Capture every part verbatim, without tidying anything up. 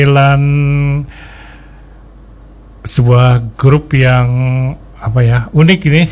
Panggilan sebuah grup yang apa ya, unik ini.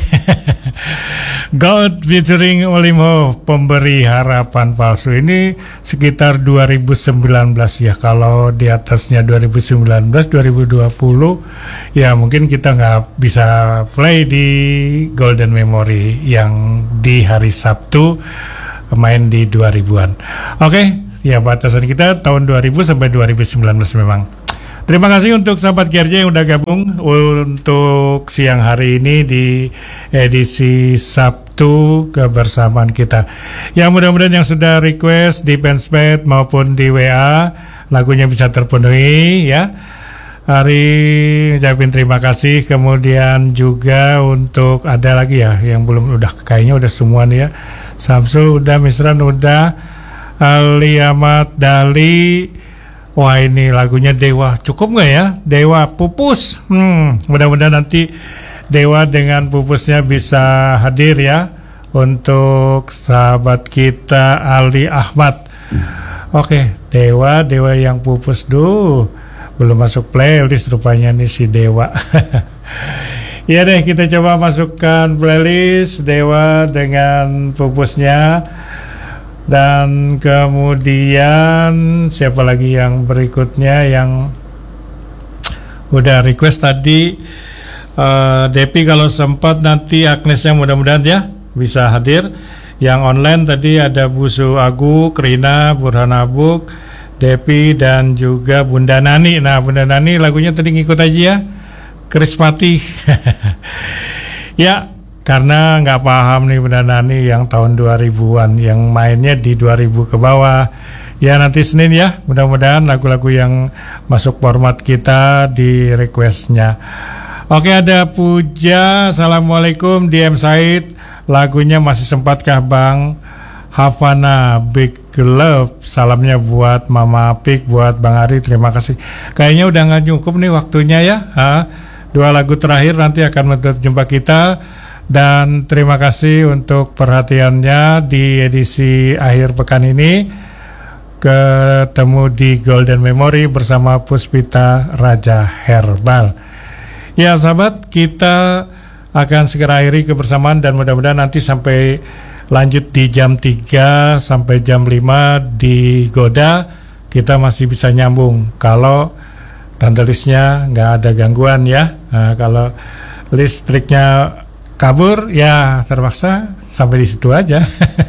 God featuring Olimo, pemberi harapan palsu. Ini sekitar dua ribu sembilan belas ya. Kalau di atasnya dua ribu sembilan belas, dua ribu dua puluh ya mungkin kita nggak bisa play di Golden Memory yang di hari Sabtu main di dua ribuan. Oke, ya batasan kita tahun dua ribu sampai dua ribu sembilan belas memang. Terima kasih untuk sahabat G R J yang udah gabung untuk siang hari ini di edisi Sabtu kebersamaan kita. Ya mudah-mudahan yang sudah request di Fanspage maupun di W A lagunya bisa terpenuhi ya. Hari ucapin terima kasih. Kemudian juga untuk ada lagi ya yang belum, udah kayaknya udah semua nih ya. Samsul udah, Misran udah, Ali Ahmad Dali. Wah ini lagunya Dewa, cukup nggak ya? Dewa Pupus. Hmm, mudah-mudahan nanti Dewa dengan Pupusnya bisa hadir ya untuk sahabat kita Ali Ahmad. Oke, Dewa, Dewa yang Pupus dulu belum masuk playlist rupanya nih si Dewa. Ya deh, kita coba masukkan playlist Dewa dengan Pupusnya. Dan kemudian siapa lagi yang berikutnya yang udah request tadi, uh, Depi kalau sempat nanti Agnesnya mudah-mudahan ya bisa hadir. Yang online tadi ada Busu Agu, Krina, Burhan Abuk, Depi dan juga Bunda Nani. Nah Bunda Nani lagunya tadi ngikut aja ya, Krispati. Ya karena nggak paham nih Bunda Nani yang tahun dua ribuan, yang mainnya di dua ribu ke bawah. Ya nanti Senin ya, mudah-mudahan lagu-lagu yang masuk format kita di requestnya. Oke, ada Puja, Assalamualaikum D M Said. Lagunya masih sempatkah Bang? Havana Big Love. Salamnya buat Mama Pik, buat Bang Ari, terima kasih. Kayaknya udah nggak cukup nih waktunya ya. Ha? Dua lagu terakhir nanti akan menutup jumpa kita. Dan terima kasih untuk perhatiannya di edisi akhir pekan ini. Ketemu di Golden Memory bersama Puspita Raja Herbal. Ya sahabat, kita akan segera akhiri kebersamaan dan mudah-mudahan nanti sampai lanjut di jam tiga sampai jam lima di Goda kita masih bisa nyambung. Kalau tanda listnya nggak ada gangguan ya. Nah, kalau listriknya kabur ya terpaksa sampai di situ aja.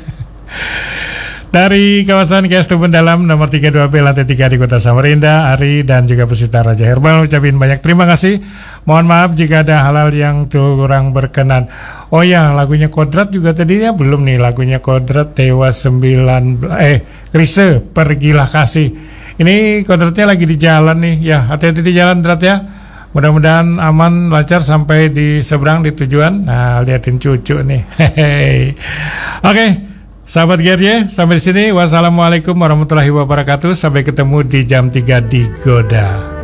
Dari kawasan K S Tubun Dalam nomor tiga puluh dua B lantai tiga di Kota Samarinda, Ari dan juga Puspita Raja Herbal ucapin banyak terima kasih. Mohon maaf jika ada hal-hal yang kurang berkenan. Oh ya, lagunya Kodrat juga tadinya belum nih, lagunya Kodrat Dewa sembilan belas eh Krise Pergilah Kasih. Ini Kodratnya lagi di jalan nih. Ya, hati-hati di jalan Drat ya. Mudah-mudahan aman, lancar sampai di seberang di tujuan. Nah, liatin cucu nih. Hehehe. Oke, sahabat G R J, sampai di sini. Wassalamualaikum warahmatullahi wabarakatuh. Sampai ketemu di jam tiga di Goda.